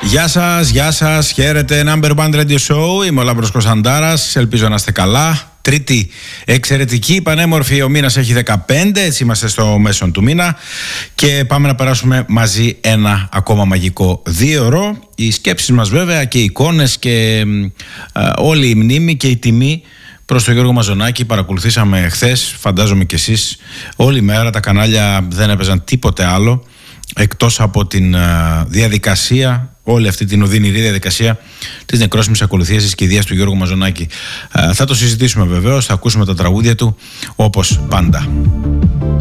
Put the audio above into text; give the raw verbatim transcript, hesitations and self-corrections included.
Γεια σας, γεια σας, χαίρετε, Number One Radio Show, είμαι ο Λάμπρος Κωνσταντάρας, ελπίζω να είστε καλά. Τρίτη εξαιρετική, πανέμορφη, ο μήνας έχει δεκαπέντε, έτσι είμαστε στο μέσον του μήνα και πάμε να περάσουμε μαζί ένα ακόμα μαγικό δίωρο. Οι σκέψεις μας βέβαια και οι εικόνες και α, όλη η μνήμη και η τιμή προς τον Γιώργο Μαζονάκη. Παρακολουθήσαμε χθες, φαντάζομαι και εσείς, όλη μέρα τα κανάλια δεν έπαιζαν τίποτε άλλο εκτός από την α, διαδικασία, όλη αυτή την οδυνηρή διαδικασία της νεκρόσιμης ακολουθίας της κηδείας του Γιώργου Μαζονάκη. Α, θα το συζητήσουμε βεβαίως, θα ακούσουμε τα τραγούδια του όπως πάντα.